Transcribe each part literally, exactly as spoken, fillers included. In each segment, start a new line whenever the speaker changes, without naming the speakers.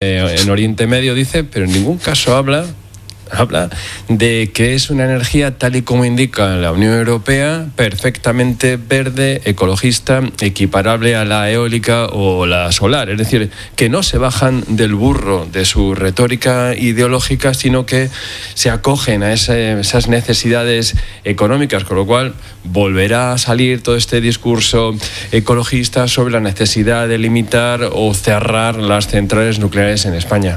eh, en Oriente Medio, dice, pero en ningún caso habla... habla de que es una energía, tal y como indica la Unión Europea, perfectamente verde, ecologista, equiparable a la eólica o la solar. Es decir, que no se bajan del burro de su retórica ideológica, sino que se acogen a ese, esas necesidades económicas, con lo cual volverá a salir todo este discurso ecologista sobre la necesidad de limitar o cerrar las centrales nucleares en España.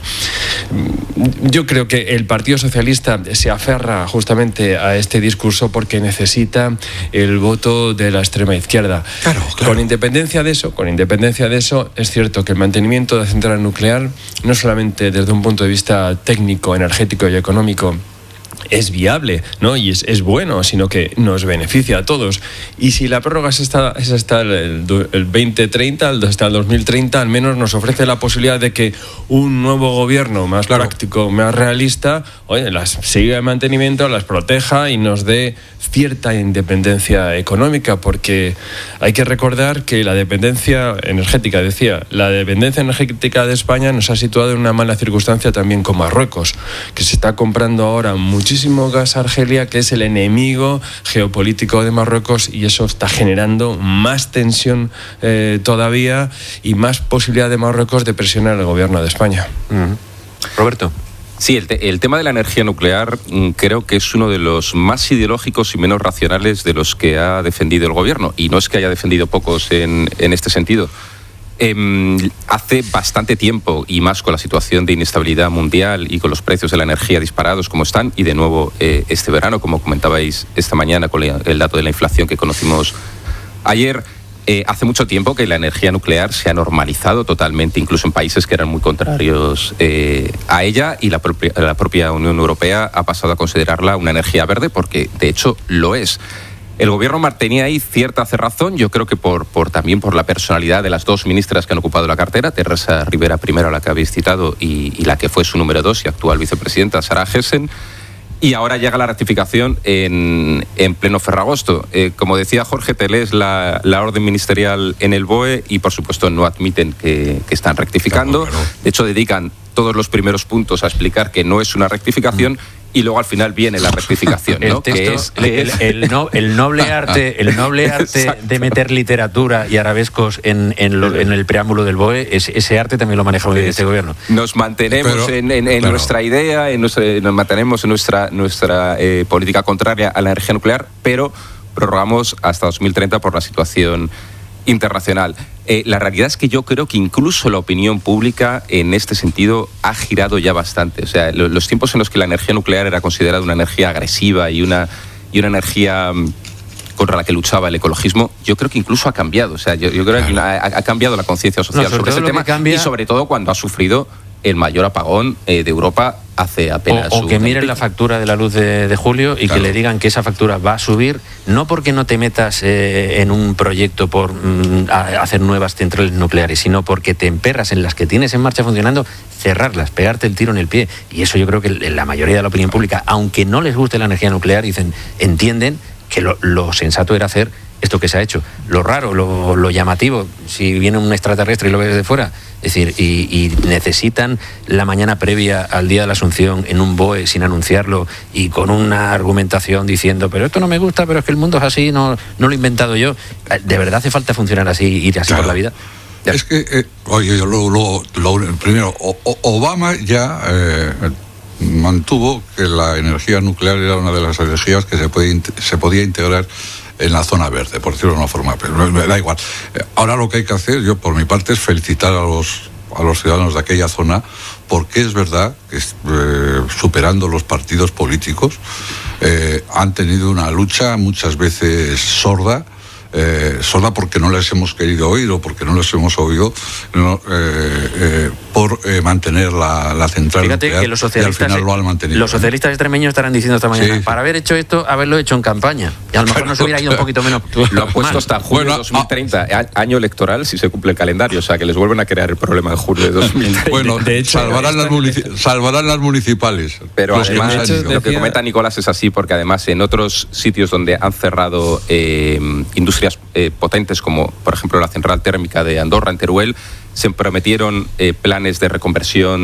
Yo creo que el Partido Socialista se aferra justamente a este discurso porque necesita el voto de la extrema izquierda.
Claro, claro.
Con independencia de eso, con independencia de eso, es cierto que el mantenimiento de la central nuclear, no solamente desde un punto de vista técnico, energético y económico, es viable, ¿no? Y es, es bueno, sino que nos beneficia a todos. Y si la prórroga es hasta, es hasta el, el veinte treinta, hasta el dos mil treinta, al menos nos ofrece la posibilidad de que un nuevo gobierno más claro. práctico, más realista, oye, las siga en mantenimiento, las proteja y nos dé cierta independencia económica, porque hay que recordar que la dependencia energética, decía, la dependencia energética de España nos ha situado en una mala circunstancia también con Marruecos, que se está comprando ahora muchísimo gas a Argelia, que es el enemigo geopolítico de Marruecos, y eso está generando más tensión eh, todavía y más posibilidad de Marruecos de presionar al gobierno de España.
Uh-huh. Roberto. Sí, el, te, el tema de la energía nuclear creo que es uno de los más ideológicos y menos racionales de los que ha defendido el gobierno, y no es que haya defendido pocos en, en este sentido. Eh, hace bastante tiempo, y más con la situación de inestabilidad mundial y con los precios de la energía disparados como están, y de nuevo eh, este verano, como comentabais esta mañana con el dato de la inflación que conocimos ayer, Eh, hace mucho tiempo que la energía nuclear se ha normalizado totalmente, incluso en países que eran muy contrarios eh, a ella, y la propia, la propia Unión Europea ha pasado a considerarla una energía verde, porque de hecho lo es. El gobierno mantenía ahí cierta cerrazón, yo creo que por, por también por la personalidad de las dos ministras que han ocupado la cartera, Teresa Rivera primero, a la que habéis citado, y, y la que fue su número dos y actual vicepresidenta, Sara Hessen. Y ahora llega la ratificación en, en pleno Ferragosto. Eh, como decía Jorge, te lees la, la orden ministerial en el B O E y, por supuesto, no admiten que, que están rectificando. Claro, claro. De hecho, dedican todos los primeros puntos a explicar que no es una rectificación. Mm. Y luego al final viene la rectificación, ¿no?
El texto,
que es,
el, el, el, no, el noble arte, el noble arte de meter literatura y arabescos en, en, lo, en el preámbulo del B O E, es, ese arte también lo maneja muy bien este gobierno.
Nos mantenemos Pero, en, en, en claro. nuestra idea, en nuestra, nos mantenemos en nuestra, nuestra eh, política contraria a la energía nuclear, pero prorrogamos hasta dos mil treinta por la situación internacional. Eh, la realidad es que yo creo que incluso la opinión pública en este sentido ha girado ya bastante. O sea, lo, los tiempos en los que la energía nuclear era considerada una energía agresiva y una, y una energía um, contra la que luchaba el ecologismo, yo creo que incluso ha cambiado. O sea, yo, yo creo claro. que ha, ha cambiado la conciencia social no, sobre, sobre ese tema, cambia... y sobre todo cuando ha sufrido el mayor apagón eh, de Europa hace apenas...
O, o que miren la factura de la luz de, de julio y claro. que le digan que esa factura va a subir, no porque no te metas eh, en un proyecto por mm, a hacer nuevas centrales nucleares, sino porque te emperras en las que tienes en marcha funcionando, cerrarlas, pegarte el tiro en el pie. Y eso yo creo que la mayoría de la opinión pública, aunque no les guste la energía nuclear, dicen, entienden que lo, lo sensato era hacer esto que se ha hecho. Lo raro, lo, lo llamativo, si viene un extraterrestre y lo ves desde fuera, es decir, y, y necesitan la mañana previa al día de la Asunción en un B O E sin anunciarlo y con una argumentación diciendo, pero esto no me gusta, pero es que el mundo es así, no, no lo he inventado yo. ¿De verdad hace falta funcionar así, ir así claro. por la vida?
Ya. Es que, eh, oye, yo lo, lo, lo primero, o, Obama ya eh, mantuvo que la energía nuclear era una de las energías que se, puede, se podía integrar en la zona verde, por decirlo de una forma, pero me da igual. Ahora lo que hay que hacer, yo por mi parte, es felicitar a los, a los ciudadanos de aquella zona, porque es verdad que eh, superando los partidos políticos eh, han tenido una lucha muchas veces sorda, eh, sorda porque no les hemos querido oír o porque no les hemos oído no, eh, eh, por eh, mantener la, la central
Fíjate
nuclear,
que los socialistas,
y al final lo han mantenido.
Los socialistas extremeños estarán diciendo esta mañana,
sí.
para haber hecho esto, haberlo hecho en campaña. Y a lo mejor claro, nos hubiera ido un poquito menos.
Lo han puesto hasta julio de dos mil treinta, bueno, año electoral, si se cumple el calendario. O sea, que les vuelven a crear el problema en julio de dos mil treinta.
Bueno, de, de hecho, salvarán, las munici- salvarán las municipales.
Pero además, hecho, lo decía... que comenta Nicolás es así, porque además en otros sitios donde han cerrado eh, industrias eh, potentes, como por ejemplo la central térmica de Andorra, en Teruel, se prometieron eh, planes de reconversión